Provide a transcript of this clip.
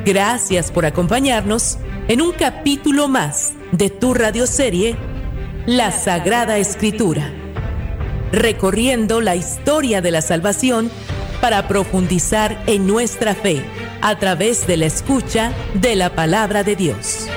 Gracias por acompañarnos en un capítulo más de tu radioserie La Sagrada Escritura, recorriendo la historia de la salvación para profundizar en nuestra fe a través de la escucha de la palabra de Dios.